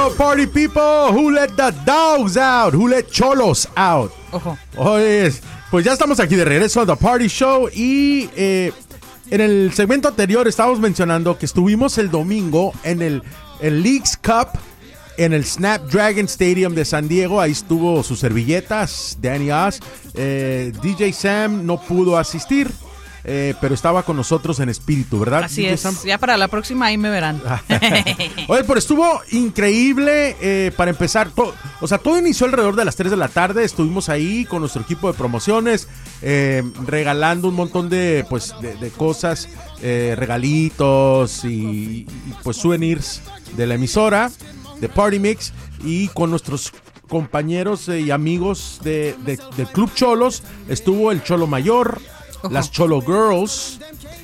Party people, who let the dogs out? Who let cholos out? Ojo. Oye, pues ya estamos aquí de regreso a The Party Show y en el segmento anterior estábamos mencionando que estuvimos el domingo en el Leagues Cup en el Snapdragon Stadium de San Diego. Ahí estuvo sus servilletas, Danny Oz. DJ Sam no pudo asistir. Pero estaba con nosotros en espíritu, ¿verdad? Así es, Sam? Ya para la próxima ahí me verán. Oye, pero estuvo increíble para empezar. Todo inició alrededor de las 3 de la tarde. Estuvimos ahí con nuestro equipo de promociones, regalando un montón de cosas, regalitos y pues souvenirs de la emisora, de Party Mix, y con nuestros compañeros y amigos del Club Cholos. Estuvo el Cholo Mayor, las Cholo Girls,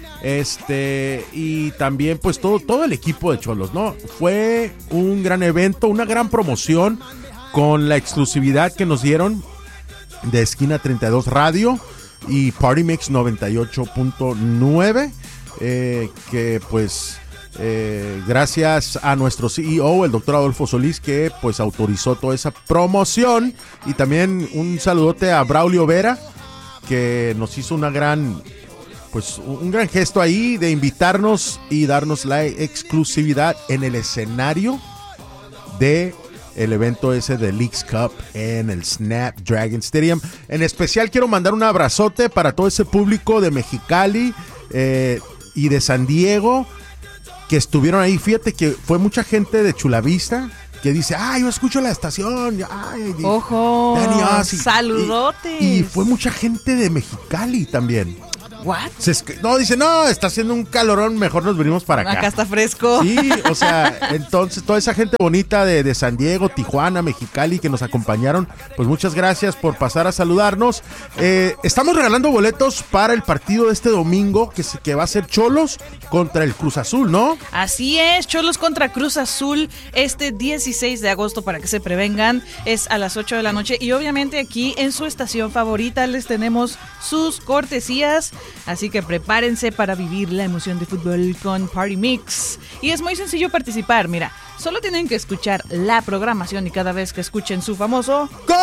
y también pues todo el equipo de Cholos, ¿no? Fue un gran evento, una gran promoción con la exclusividad que nos dieron de Esquina 32 Radio y Party Mix 98.9, que pues gracias a nuestro CEO, el doctor Adolfo Solís, que pues autorizó toda esa promoción, y también un saludote a Braulio Vera, que nos hizo un gran gesto ahí de invitarnos y darnos la exclusividad en el escenario de el evento ese de Leagues Cup en el Snapdragon Stadium. En especial quiero mandar un abrazote para todo ese público de Mexicali y de San Diego que estuvieron ahí. Fíjate que fue mucha gente de Chula Vista que dice, yo escucho la estación. Ojo, Dani, saludotes. Y fue mucha gente de Mexicali también. ¿What? Dice, está haciendo un calorón, mejor nos venimos para acá. Acá está fresco. Sí, o sea, entonces toda esa gente bonita de San Diego, Tijuana, Mexicali, que nos acompañaron, pues muchas gracias por pasar a saludarnos. Estamos regalando boletos para el partido de este domingo, que va a ser Cholos contra el Cruz Azul, ¿no? Así es, Cholos contra Cruz Azul, este 16 de agosto, para que se prevengan, es a las 8 de la noche, y obviamente aquí en su estación favorita les tenemos sus cortesías. Así que prepárense para vivir la emoción de fútbol con Party Mix. Y es muy sencillo participar, mira, solo tienen que escuchar la programación y cada vez que escuchen su famoso ¡Gol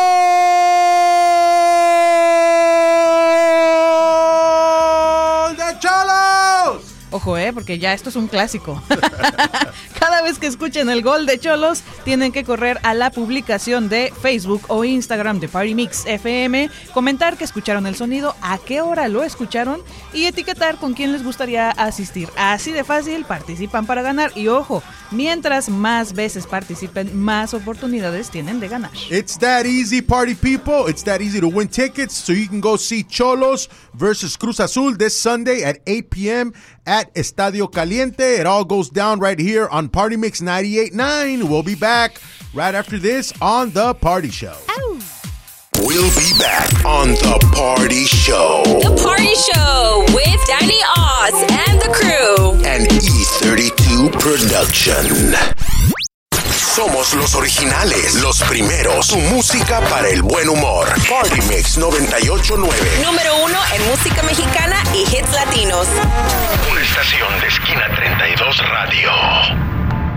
de Cholos! Ojo, porque ya esto es un clásico. Cada vez que escuchen el gol de Cholos, tienen que correr a la publicación de Facebook o Instagram de Party Mix FM, comentar que escucharon el sonido, a qué hora lo escucharon y etiquetar con quién les gustaría asistir. Así de fácil, participan para ganar. Y ojo, mientras más veces participen, más oportunidades tienen de ganar. It's that easy, party people. It's that easy to win tickets so you can go see Cholos versus Cruz Azul this Sunday at 8 p.m. at Estadio Caliente. It all goes down right here on Party Mix 98.9. We'll be back right after this on The Party Show. Ow. We'll be back on The Party Show. The Party Show with Danny Oz and the crew. An E32 production. Somos los originales, los primeros. Tu música para el buen humor. Party Mix 98.9. Número 1 en música mexicana y hits latinos. Una estación de Esquina 32 Radio.